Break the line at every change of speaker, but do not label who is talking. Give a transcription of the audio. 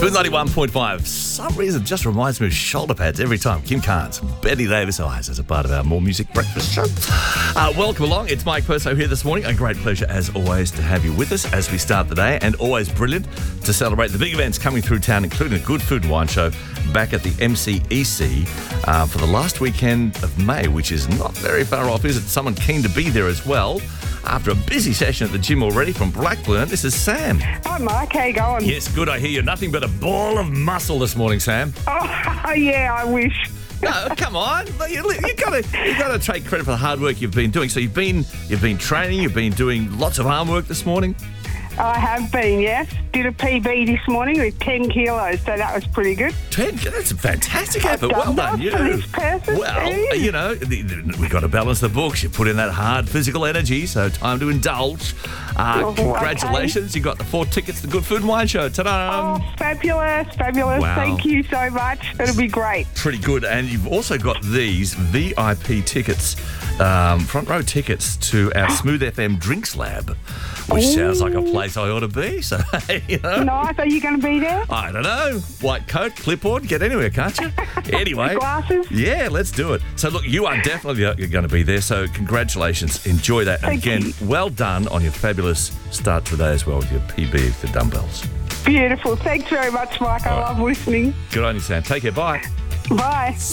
Smooth 91.5. For some reason, it just reminds me of shoulder pads every time. Kim Carnes, Betty Davis Eyes as a part of our More Music Breakfast show. Welcome along. It's Mike Perso here this morning. A great pleasure, as always, to have you with us as we start the day, and always brilliant to celebrate the big events coming through town, including a good food and wine show back at the MCEC for the last weekend of May, which is not very far off, is it? Someone keen to be there as well. After a busy session at the gym already from Blackburn, this is Sam.
Hi, Mike. How you going?
Yes, good. I hear you're nothing but a ball of muscle this morning, Sam.
Oh, yeah, I wish.
No, come on. You got to take credit for the hard work you've been doing. So you've been training, you've been doing lots of arm work this morning.
I have been, yes. Did a PB this morning with 10 kilos, so that was pretty good.
10? That's a fantastic effort. Well done, you.
For this person.
Well, you know, we've got to balance the books. You put in that hard physical energy, so time to indulge. Congratulations. Okay. You got the 4 tickets to the Good Food and Wine Show. Ta-da!
Oh, fabulous. Wow. Thank you so much. It'll be great.
Pretty good. And you've also got these VIP tickets, front row tickets to our Smooth FM Drinks Lab, which sounds like a place I ought to be. So, you know.
Nice. Are you going to be there?
I don't know. White coat, clipboard, get anywhere, can't you? Anyway.
Glasses?
Yeah, let's do it. So, look, you are definitely going to be there. So, congratulations. Enjoy that.
Thank
and again,
you.
well done on your fabulous start today as well with your PB for dumbbells.
Beautiful. Thanks very much, Mike. I love listening.
Good on you, Sam. Take care. Bye.
Bye.